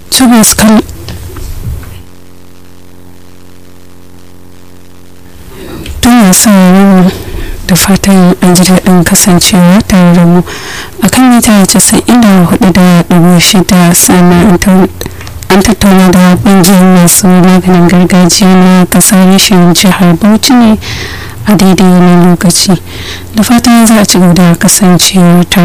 tabbas kan tun sauraro da fatan an ji daɗin kasancewa tare da mu a kan mita 94.6 sannan an tattauna da ƙungiyar masu maganin gargajiya na ƙasar reshen jihar Bauchi ne a daidai wani lokaci da fatan za a ci gaba da kasancewa tare